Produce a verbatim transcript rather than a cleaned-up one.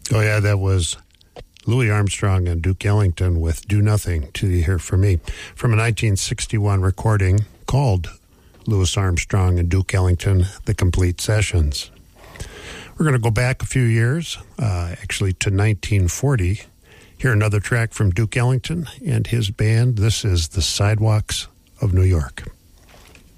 Oh, yeah, that was Louis Armstrong and Duke Ellington with Do Nothing Till You Hear From Me from a nineteen sixty-one recording called Louis Armstrong and Duke Ellington, The Complete Sessions. We're going to go back a few years, uh, actually to nineteen forty. Hear another track from Duke Ellington and his band. This is The Sidewalks of New York.